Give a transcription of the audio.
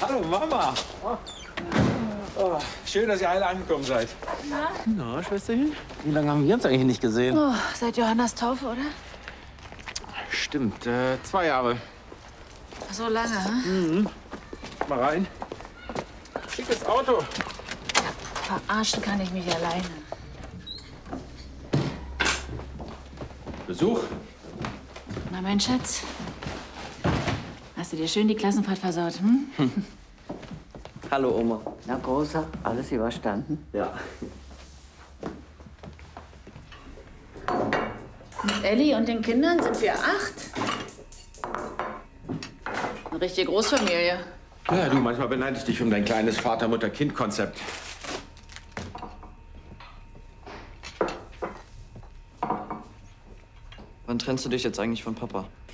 Hallo, Mama. Oh, schön, dass ihr alle angekommen seid. Na, Schwesterchen? Wie lange haben wir uns eigentlich nicht gesehen? Oh, seit Johannas Taufe, oder? Stimmt, 2 Jahre. So lange, hm? Mal rein. Schickes Auto. Verarschen kann ich mich alleine. Besuch? Na, mein Schatz. Hast du dir schön die Klassenfahrt versaut, hm? Hallo, Oma. Na, Großer, alles überstanden? Ja. Mit Elli und den Kindern sind wir 8. Eine richtige Großfamilie. Ja, du, manchmal beneide ich dich um dein kleines Vater-Mutter-Kind-Konzept. Wann trennst du dich jetzt eigentlich von Papa?